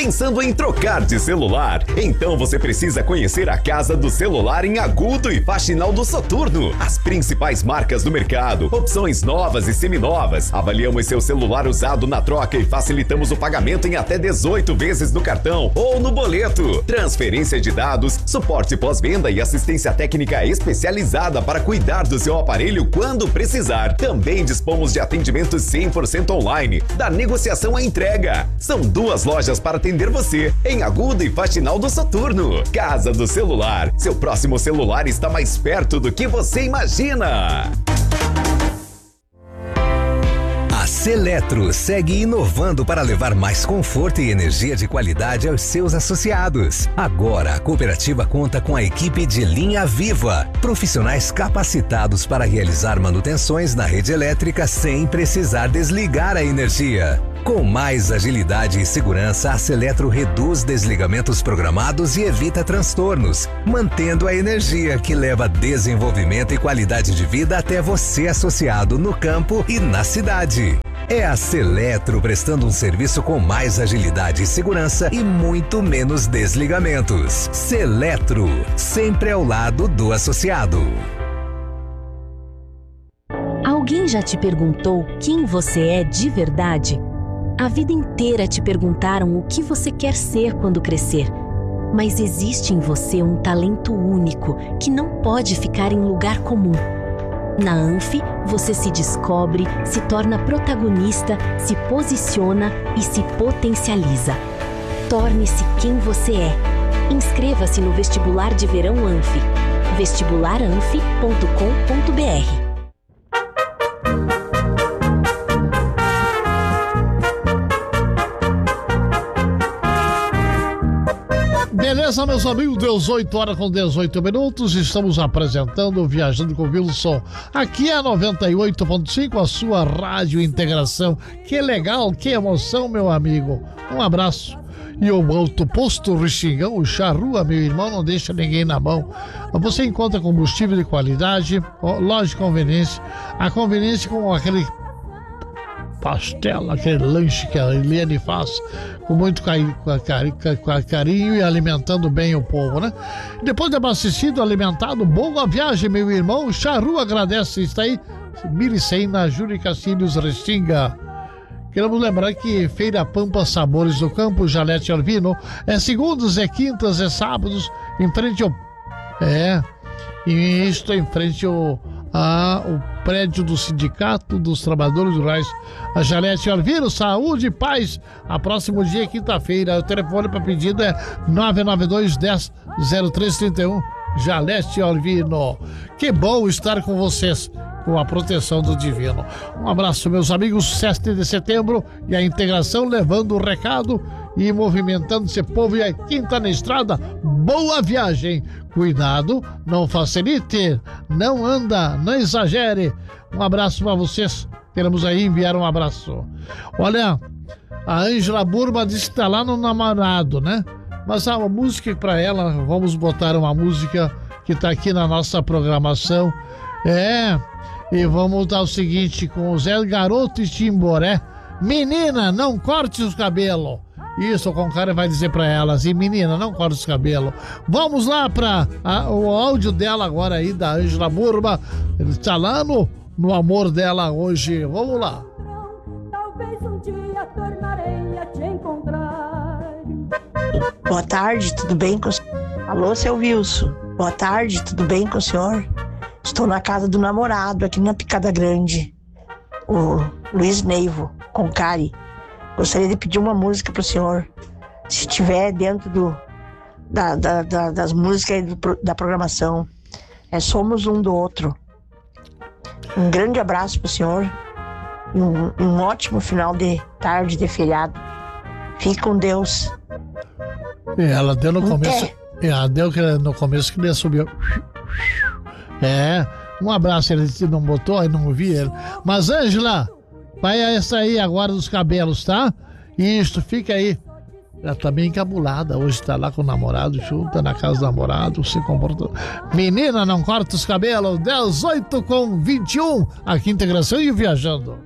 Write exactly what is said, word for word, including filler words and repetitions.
Pensando em trocar de celular? Então você precisa conhecer a Casa do Celular em Agudo e Faxinal do Soturno. As principais marcas do mercado, opções novas e seminovas. Avaliamos seu celular usado na troca e facilitamos o pagamento em até dezoito vezes no cartão ou no boleto. Transferência de dados, suporte pós-venda e assistência técnica especializada para cuidar do seu aparelho quando precisar. Também dispomos de atendimento cem por cento online, da negociação à entrega. São duas lojas para atender você, em Agudo e Faxinal do Soturno. Casa do Celular. Seu próximo celular está mais perto do que você imagina. A Seletro segue inovando para levar mais conforto e energia de qualidade aos seus associados. Agora, a cooperativa conta com a equipe de linha viva, profissionais capacitados para realizar manutenções na rede elétrica sem precisar desligar a energia. Com mais agilidade e segurança, a Seletro reduz desligamentos programados e evita transtornos, mantendo a energia que leva desenvolvimento e qualidade de vida até você, associado no campo e na cidade. É a Seletro prestando um serviço com mais agilidade e segurança e muito menos desligamentos. Seletro, sempre ao lado do associado. Alguém já te perguntou quem você é de verdade? A vida inteira te perguntaram o que você quer ser quando crescer. Mas existe em você um talento único que não pode ficar em lugar comum. Na Anfi, você se descobre, se torna protagonista, se posiciona e se potencializa. Torne-se quem você é. Inscreva-se no Vestibular de Verão Anfi. vestibular anfi ponto com ponto br. Beleza, meus amigos, dezoito horas com dezoito minutos, estamos apresentando o Viajando com Wilson. Aqui é noventa e oito ponto cinco, a sua rádio integração. Que legal, que emoção, meu amigo. Um abraço. E o Alto Posto Rexingão, o Charrua, meu irmão, não deixa ninguém na mão. Você encontra combustível de qualidade, loja de conveniência, a conveniência com aquele pastel, aquele lanche que a Eliane faz com muito carinho, carinho e alimentando bem o povo, né? Depois de abastecido, alimentado, boa viagem, meu irmão. Charrua agradece, está aí, mil e cem na Júlio Castilhos Restinga. Queremos lembrar que Feira Pampa Sabores do Campo, Jalete Alvino, é segundas, é quintas, é sábados, em frente ao... É, e isto em frente ao... Ah, o prédio do Sindicato dos Trabalhadores Rurais, a Jalete Alvino, saúde e paz. A próximo dia, quinta-feira, o telefone para pedido é nove nove dois, dez, zero três trinta e um. Jalete Alvino. Que bom estar com vocês, com a proteção do Divino. Um abraço, meus amigos. sete de setembro e a integração levando o recado e movimentando esse povo. E aí, quem tá na estrada, boa viagem. Cuidado, não facilite, não anda, não exagere. Um abraço para vocês. Queremos aí enviar um abraço. Olha, a Ângela Burma disse que tá lá no namorado, né? Mas a música para ela, vamos botar uma música que tá aqui na nossa programação. É, e vamos dar o seguinte com o Zé Garoto e Timboré. Menina, não corte os cabelos. Isso, o Concara vai dizer pra elas. E menina, não corte os cabelos. Vamos lá pra a, o áudio dela agora aí, da Ângela Burma. Ele está lá no, no amor dela hoje. Vamos lá. Talvez um dia tornarei a te encontrar. Boa tarde, tudo bem com o senhor? Alô, seu Wilson. Boa tarde, tudo bem com o senhor? Estou na casa do namorado, aqui na Picada Grande. O Luiz Neivo, com Cari. Gostaria de pedir uma música pro senhor, se estiver dentro do, da, da, da, das músicas do, da programação. É Somos Um do Outro. Um grande abraço pro senhor e um, um ótimo final de tarde de feriado. Fique com Deus. Ela deu no começo. É. Ela deu no começo que ele subiu. É, um abraço, ele não botou, aí não ouvi ele. Mas, Ângela, vai essa aí agora dos cabelos, tá? Isso, fica aí. Ela tá bem encabulada. Hoje tá lá com o namorado, junta na casa do namorado, se comportou. Menina, não corta os cabelos. dezoito com vinte e um. Aqui, integração e viajando.